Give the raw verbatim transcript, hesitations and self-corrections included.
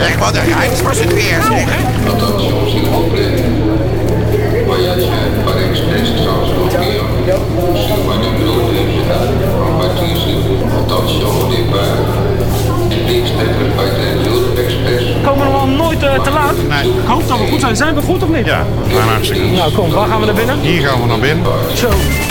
Zeg, wat een reis was het weer, zeg. Attention, voyage par express sans Tokyo. Sur le numéro régional en Baptiste. Attention, départ. Linkstetter bij de Europe Express. Komen we nog nooit uh, te laat? Nee. Ik hoop dat we goed zijn. Zijn we goed of niet? Ja, we zijn hartstikke goed. Nou kom, waar gaan we naar binnen? Hier gaan we naar binnen. Zo.